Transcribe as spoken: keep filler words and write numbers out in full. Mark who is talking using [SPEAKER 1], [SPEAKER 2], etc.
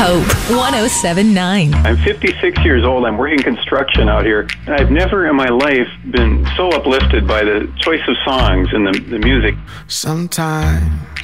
[SPEAKER 1] Hope one oh seven point nine.
[SPEAKER 2] I'm fifty-six years old. I'm working construction out here. And I've never in my life been so uplifted by the choice of songs and the, the music.
[SPEAKER 3] Sometimes